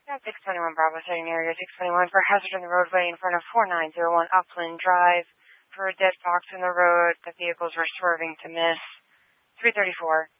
Yeah, 621 Bravo, setting area 621 for hazard on the roadway in front of 4901 Upland Drive. For a dead fox in the road, the vehicles were swerving to miss. 334.